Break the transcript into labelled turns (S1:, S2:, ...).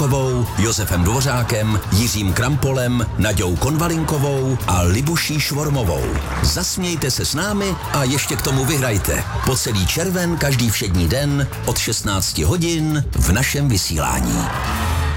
S1: Hanzlíkovou, Josefem Dvořákem, Jiřím Krampolem, Naďou Konvalinkovou a Libuší Švormovou. Zasmějte se s námi a ještě k tomu vyhrajte. Po celý červen každý všední den od 16 hodin v našem vysílání.